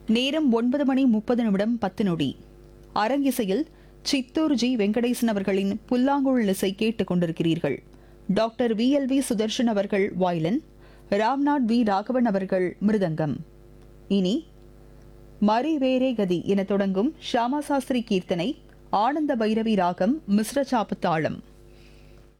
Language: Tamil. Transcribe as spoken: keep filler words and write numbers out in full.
நேரம் ஒன்பது மணி முப்பது நிமிடம் பத்து நொடி. அரங்கிசையில் சித்தூர் ஜி வெங்கடேசன் அவர்களின் புல்லாங்குழல் இசை கேட்டுக் கொண்டிருக்கிறீர்கள். Doctor V L V Sudarshan அவர்கள் வயலின், ராம்நாத் வி ராகவன் அவர்கள் மிருதங்கம். இனி மரி வேரே கதி என தொடங்கும் ஷாமா சாஸ்திரி கீர்த்தனை, ஆனந்த பைரவி ராகம், மிஸ்ர சாப்பு தாளம்.